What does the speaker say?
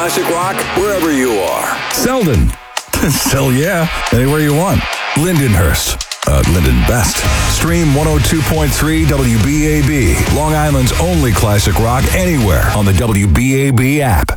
classic rock wherever you are. Selden. Still, yeah. Anywhere you want. Lindenhurst. Linden Best. Stream 102.3 WBAB. Long Island's only classic rock anywhere on the WBAB app.